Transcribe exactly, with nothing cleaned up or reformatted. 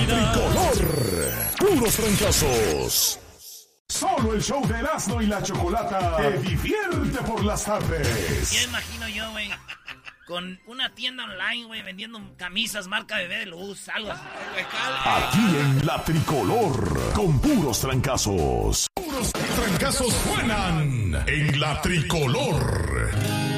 Tricolor. Puros trancazos. Solo el show de Erasmo y la Chocolata te divierte por las tardes. Ya imagino yo, güey, con una tienda online, güey, vendiendo camisas marca Bebé de Luz, algo así. Aquí en la Tricolor, con puros trancazos. Puros trancazos suenan en la Tricolor.